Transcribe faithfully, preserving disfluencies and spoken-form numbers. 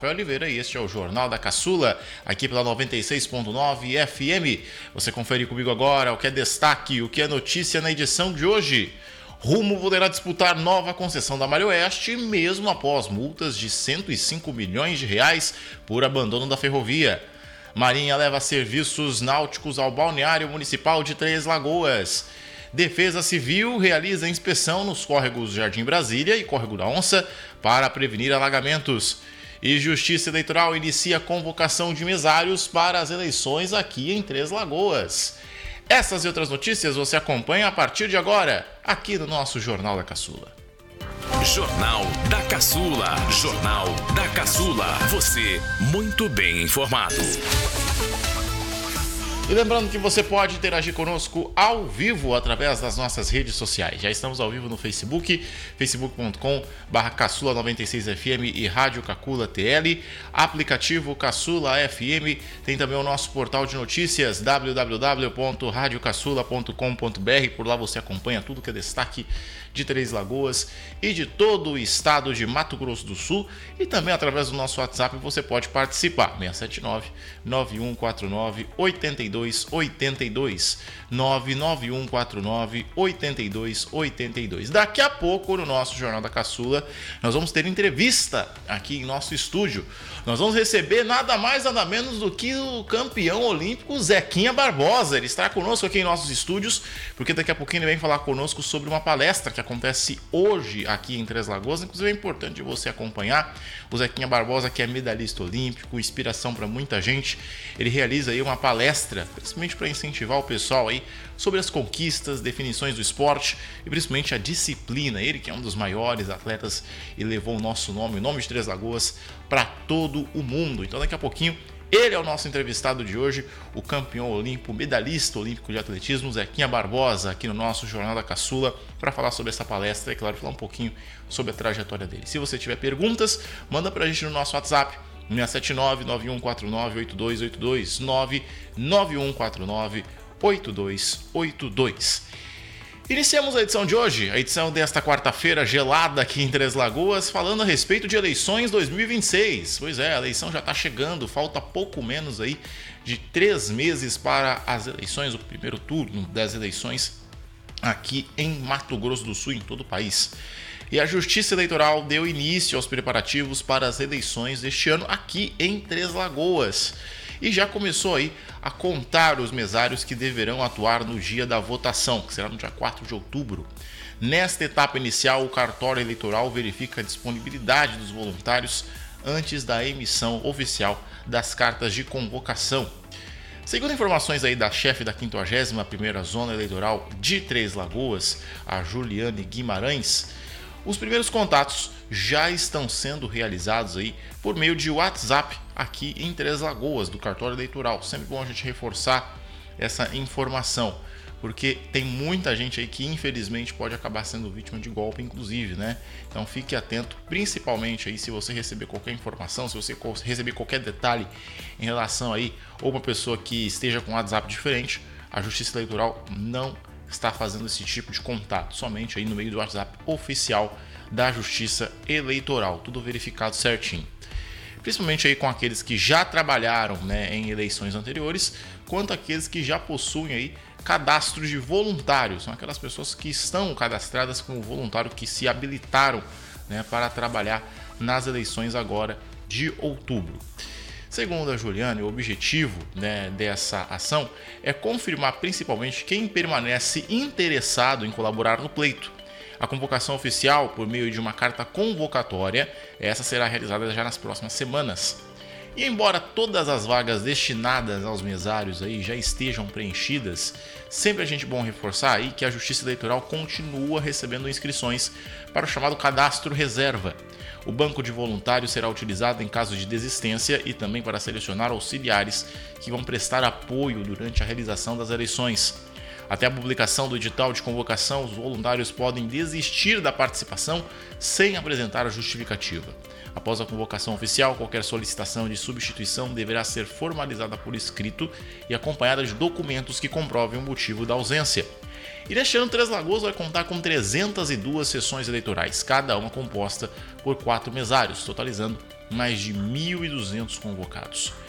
Oliveira e este é o Jornal da Caçula, aqui pela noventa e seis ponto nove F M. Você confere comigo agora o que é destaque, o que é notícia na edição de hoje. Rumo poderá disputar nova concessão da Malha Oeste, mesmo após multas de cento e cinco milhões de reais por abandono da ferrovia. Marinha leva serviços náuticos ao balneário municipal de Três Lagoas. Defesa Civil realiza inspeção nos córregos Jardim Brasília e Córrego da Onça para prevenir alagamentos. E Justiça Eleitoral inicia a convocação de mesários para as eleições aqui em Três Lagoas. Essas e outras notícias você acompanha a partir de agora, aqui no nosso Jornal da Caçula. Jornal da Caçula. Jornal da Caçula. Você muito bem informado. E lembrando que você pode interagir conosco ao vivo através das nossas redes sociais. Já estamos ao vivo no Facebook, facebook ponto com barra caçula noventa e seis F M e Rádio Cacula T L, aplicativo Caçula F M, tem também o nosso portal de notícias w w w ponto rádio caçula ponto com ponto b r. Por lá você acompanha tudo que é destaque de Três Lagoas e de todo o estado de Mato Grosso do Sul, e também através do nosso WhatsApp você pode participar, seis sete nove, nove um quatro nove, oito dois oito dois, nove nove um quatro nove, oito dois oito dois. Daqui a pouco no nosso Jornal da Caçula nós vamos ter entrevista aqui em nosso estúdio. Nós vamos receber nada mais nada menos do que o campeão olímpico Zequinha Barbosa. Ele está conosco aqui em nossos estúdios, porque daqui a pouquinho ele vem falar conosco sobre uma palestra que acontece hoje aqui em Três Lagoas. Inclusive é importante você acompanhar o Zequinha Barbosa, que é medalhista olímpico, inspiração para muita gente. Ele realiza aí uma palestra, principalmente para incentivar o pessoal aí sobre as conquistas, definições do esporte e principalmente a disciplina. Ele que é um dos maiores atletas e levou o nosso nome, o nome de Três Lagoas, para todo o mundo. Então daqui a pouquinho ele é o nosso entrevistado de hoje, o campeão olímpico, medalhista olímpico de atletismo, Zequinha Barbosa, aqui no nosso Jornal da Caçula, para falar sobre essa palestra e, claro, falar um pouquinho sobre a trajetória dele. Se você tiver perguntas, manda para a gente no nosso WhatsApp, seis sete nove, nove um quatro nove, oito dois oito dois, nove nove um quatro nove, oito dois oito dois. Iniciamos a edição de hoje, a edição desta quarta-feira gelada aqui em Três Lagoas, falando a respeito de eleições dois mil e vinte e seis. Pois é, a eleição já está chegando, falta pouco menos aí de três meses para as eleições, o primeiro turno das eleições aqui em Mato Grosso do Sul, em todo o país. E a Justiça Eleitoral deu início aos preparativos para as eleições deste ano aqui em Três Lagoas. E já começou aí a contar os mesários que deverão atuar no dia da votação, que será no dia quatro de outubro. Nesta etapa inicial, o cartório eleitoral verifica a disponibilidade dos voluntários antes da emissão oficial das cartas de convocação. Segundo informações aí da chefe da quinquagésima primeira Zona Eleitoral de Três Lagoas, a Juliane Guimarães, os primeiros contatos já estão sendo realizados aí por meio de WhatsApp aqui em Três Lagoas, do cartório eleitoral. Sempre bom a gente reforçar essa informação, porque tem muita gente aí que infelizmente pode acabar sendo vítima de golpe, inclusive, né? Então fique atento, principalmente aí se você receber qualquer informação, se você receber qualquer detalhe em relação aí ou uma pessoa que esteja com um WhatsApp diferente, a Justiça Eleitoral não está fazendo esse tipo de contato, somente aí no meio do WhatsApp oficial da Justiça Eleitoral, tudo verificado certinho. Principalmente aí com aqueles que já trabalharam, né, em eleições anteriores, quanto aqueles que já possuem aí cadastros de voluntários, são aquelas pessoas que estão cadastradas como voluntário, que se habilitaram, né, para trabalhar nas eleições agora de outubro. Segundo a Juliane, o objetivo, né, dessa ação é confirmar principalmente quem permanece interessado em colaborar no pleito. A convocação oficial, por meio de uma carta convocatória, essa será realizada já nas próximas semanas. E embora todas as vagas destinadas aos mesários aí já estejam preenchidas, sempre é gente bom reforçar aí que a Justiça Eleitoral continua recebendo inscrições para o chamado cadastro reserva. O banco de voluntários será utilizado em caso de desistência e também para selecionar auxiliares que vão prestar apoio durante a realização das eleições. Até a publicação do edital de convocação, os voluntários podem desistir da participação sem apresentar a justificativa. Após a convocação oficial, qualquer solicitação de substituição deverá ser formalizada por escrito e acompanhada de documentos que comprovem o motivo da ausência. E neste ano, Três Lagoas vai contar com trezentas e duas sessões eleitorais, cada uma composta por quatro mesários, totalizando mais de mil e duzentos convocados.